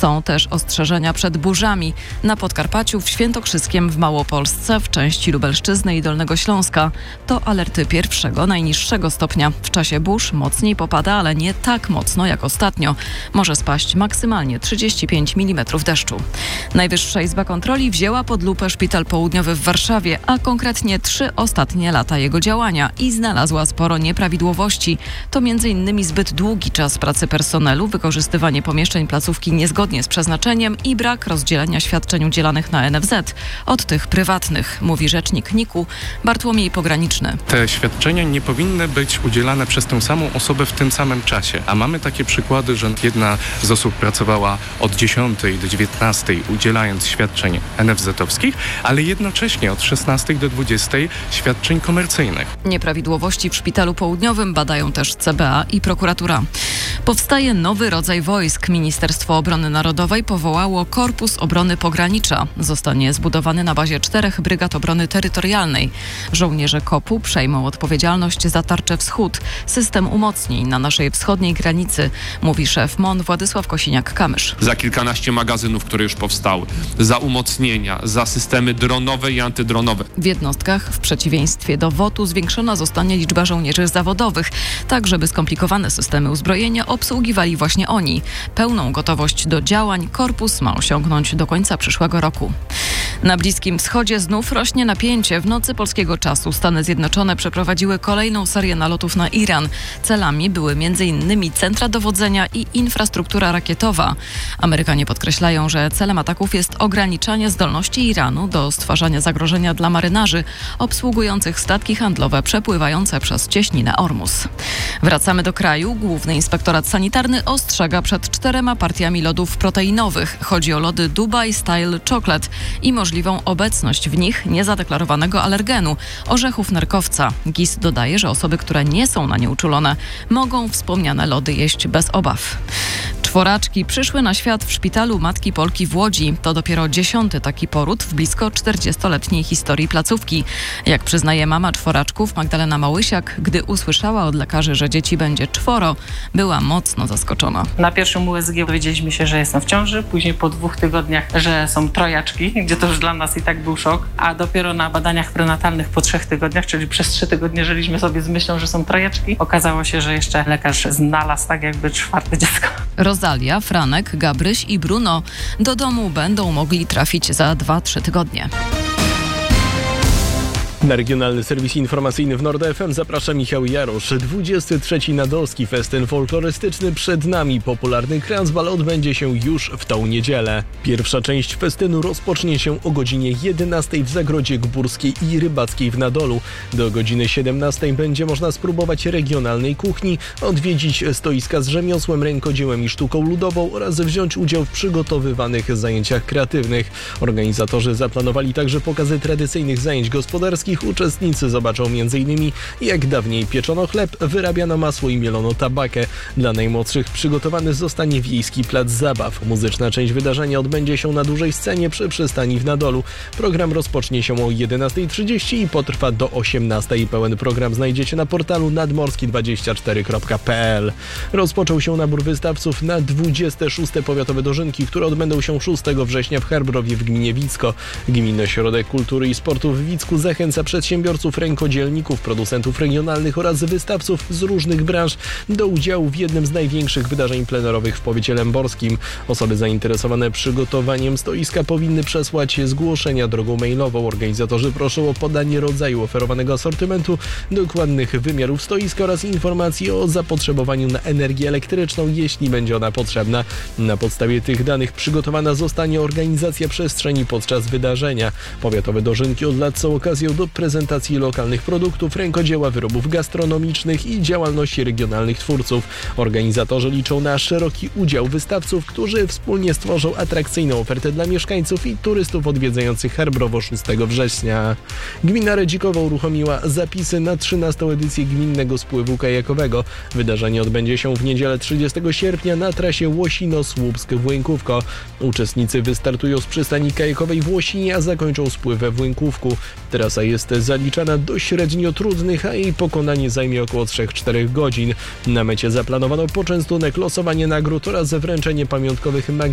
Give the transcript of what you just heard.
Są też ostrzeżenia przed burzami na Podkarpaciu, w Świętokrzyskiem, w Małopolsce, w części Lubelszczyzny i Dolnego Śląska. To alerty pierwszego, najniższego stopnia. W czasie burz mocniej popada, ale nie tak mocno jak ostatnio. Może spaść maksymalnie 35 mm deszczu. Najwyższa Izba Kontroli wzięła pod lupę Szpital Południowy w Warszawie, a konkretnie 3 ostatnie lata jego działania i znalazła sporo nieprawidłowości. To m.in. zbyt długi czas pracy personelu, wykorzystywanie pomieszczeń placówki niezgodnie z przeznaczeniem i brak rozdzielenia świadczeń udzielanych na NFZ od tych prywatnych, mówi rzecznik NIK-u Bartłomiej Pograniczny. Te świadczenia nie powinny być udzielane przez tę samą osobę w tym samym czasie, a mamy takie przykłady, że jedna z osób pracowała od 10 do 19 udzielając świadczeń NFZ-owskich, ale jednocześnie od 16 do 20 świadczeń komercyjnych. Nieprawidłowości w Szpitalu Południowym badają też CBA i prokuratura. Powstaje nowy rodzaj wojsk. Ministerstwo Obrony Narodowej powołało Korpus Obrony Pogranicza. Zostanie zbudowany na bazie 4 brygad obrony terytorialnej. Żołnierze KOP-u przejmą odpowiedzialność za Tarczę Wschód, system umocnień na naszej wschodniej granicy, mówi szef MON Władysław Kosiniak-Kamysz. Za kilkanaście magazynów, które już powstały, za umocnienia, za systemy dronowe i antydronowe. W jednostkach, w przeciwieństwie do WOT-u, zwiększona zostanie liczba żołnierzy zawodowych, tak żeby skomplikowane systemy uzbrojenia obsługiwali właśnie oni. Pełną gotowość do działań korpus ma osiągnąć do końca przyszłego roku. Na Bliskim Wschodzie znów rośnie napięcie. W nocy polskiego czasu Stany Zjednoczone przeprowadziły kolejną serię nalotów na Iran. Celami były m.in. centra dowodzenia i infrastruktura rakietowa. Amerykanie podkreślają, że celem ataków jest ograniczanie zdolności Iranu do stwarzania zagrożenia dla marynarzy obsługujących statki handlowe przepływające przez cieśninę Ormus. Wracamy do kraju. Główny Inspektorat Sanitarny ostrzega przed 4 partiami lodów proteinowych. Chodzi o lody Dubai Style Chocolate i możliwą obecność w nich niezadeklarowanego alergenu, orzechów nerkowca. GIS dodaje, że osoby, które nie są na nie uczulone, mogą wspomniane lody jeść bez obaw. 4 przyszły na świat w szpitalu Matki Polki w Łodzi. To dopiero 10. taki poród w blisko 40-letniej historii placówki. Jak przyznaje mama 4 Magdalena Małysiak, gdy usłyszała od lekarzy, że dzieci będzie 4, była mocno zaskoczona. Na pierwszym USG dowiedzieliśmy się, że jestem w ciąży, później po 2 tygodniach, że są 3, gdzie to już dla nas i tak był szok, a dopiero na badaniach prenatalnych po 3 tygodniach, czyli przez 3 tygodnie żyliśmy sobie z myślą, że są 3, okazało się, że jeszcze lekarz znalazł tak jakby 4 dziecko. Rozalia, Franek, Gabryś i Bruno do domu będą mogli trafić za 2-3 tygodnie. Na regionalny serwis informacyjny w Nord FM zaprasza Michał Jarosz. 23. Nadolski Festyn Folklorystyczny przed nami. Popularny Kranzbal odbędzie się już w tą niedzielę. Pierwsza część festynu rozpocznie się o godzinie 11 w Zagrodzie Górskiej i Rybackiej w Nadolu. Do godziny 17 będzie można spróbować regionalnej kuchni, odwiedzić stoiska z rzemiosłem, rękodziełem i sztuką ludową oraz wziąć udział w przygotowywanych zajęciach kreatywnych. Organizatorzy zaplanowali także pokazy tradycyjnych zajęć gospodarskich. Uczestnicy zobaczą m.in. jak dawniej pieczono chleb, wyrabiano masło i mielono tabakę. Dla najmłodszych przygotowany zostanie wiejski plac zabaw. Muzyczna część wydarzenia odbędzie się na dużej scenie przy przystani w Nadolu. Program rozpocznie się o 11:30 i potrwa do 18:00. Pełen program znajdziecie na portalu nadmorski24.pl. Rozpoczął się nabór wystawców na 26. Powiatowe dożynki, które odbędą się 6 września w Harbrowie w gminie Wicko. Gminny Ośrodek Kultury i Sportu w Wicku zachęca przedsiębiorców, rękodzielników, producentów regionalnych oraz wystawców z różnych branż do udziału w jednym z największych wydarzeń plenerowych w powiecie lęborskim. Osoby zainteresowane przygotowaniem stoiska powinny przesłać zgłoszenia drogą mailową. Organizatorzy proszą o podanie rodzaju oferowanego asortymentu, dokładnych wymiarów stoiska oraz informacji o zapotrzebowaniu na energię elektryczną, jeśli będzie ona potrzebna. Na podstawie tych danych przygotowana zostanie organizacja przestrzeni podczas wydarzenia. Powiatowe dożynki od lat są okazją do prezentacji lokalnych produktów, rękodzieła, wyrobów gastronomicznych i działalności regionalnych twórców. Organizatorzy liczą na szeroki udział wystawców, którzy wspólnie stworzą atrakcyjną ofertę dla mieszkańców i turystów odwiedzających Harbrowo 6 września. Gmina Redzikowa uruchomiła zapisy na 13. edycję gminnego spływu kajakowego. Wydarzenie odbędzie się w niedzielę 30 sierpnia na trasie Łosino-Słupsk-Włękówko. Uczestnicy wystartują z przystani kajakowej w Łosinie, a zakończą spływ we Włękówku. Trasa jest zaliczana do średnio trudnych, a jej pokonanie zajmie około 3-4 godzin. Na mecie zaplanowano poczęstunek, losowanie nagród oraz wręczenie pamiątkowych